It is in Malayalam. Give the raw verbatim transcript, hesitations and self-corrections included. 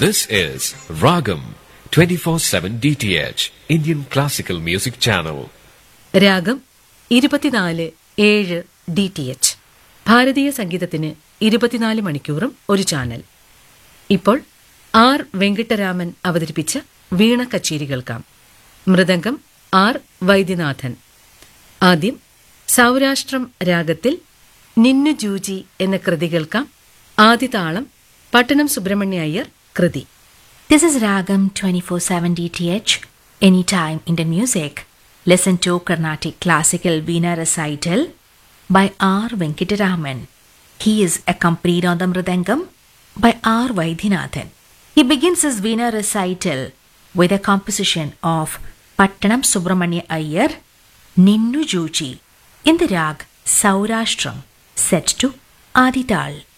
This is Ragam twenty-four seven D T H Indian Classical Music Channel. രാഗം ഇരുപത്തിനാല് ഏഴ് ഡി ടി എച്ച് ഭാരതീയ സംഗീതത്തിന് ഇരുപത്തിനാല് മണിക്കൂറും ഒരു ചാനൽ. ഇപ്പോൾ ആർ വെങ്കിട്ടരാമൻ അവതരിപ്പിച്ച വീണ കച്ചേരി കേൾക്കാം. മൃദംഗം ആർ വൈദ്യനാഥൻ. ആദ്യം സൗരാഷ്ട്രം രാഗത്തിൽ നിന്നു ജൂജി എന്ന കൃതി കേൾക്കാം. ആദ്യ താളം പട്ടണം സുബ്രഹ്മണ്യ അയ്യർ കൃതി. This is Ragam twenty-four seven D T H, Anytime Indian Music. Listen to Carnatic Classical Veena Recital by R. Venkataraman. He is accompanied on the Mridangam by R. Vaidyanathan. He begins his Veena Recital with a composition of Pattanam Subramanya Iyer, Ninnu Jooji, in the rag Saurashtram, set to Adi Tal.